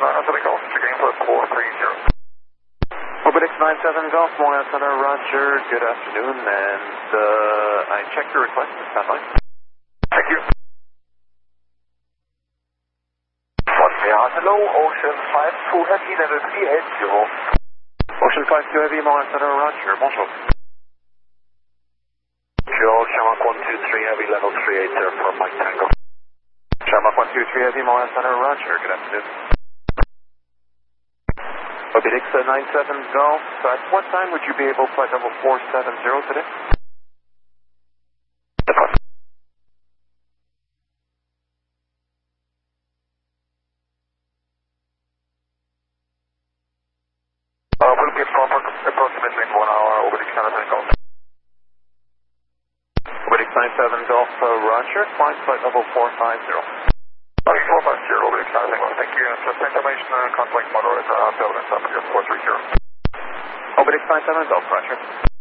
Southern Golf, checking for 430. Orbit X97 Golf, Montreal Center, Roger, good afternoon, and I checked your request, stand by. Thank you. Hello, Ocean 52 Heavy, level 380. Ocean 52 Heavy, Montreal Center, Roger, bonjour. George, Shamrock 123 Heavy, level 380 for Mike Tango. Shamrock 123 Heavy, Montreal Center, Roger, good afternoon. Orbit X97 Golf, at what time would you be able to flight level 470 today? We'll be approximately in 1 hour, Orbit X97 Golf. Orbit X97 Golf, Roger, flight level 450. 450, Orbit X97 Golf, thank you. Just information, contact model is building up here, 430. Orbit X97 Golf, Roger.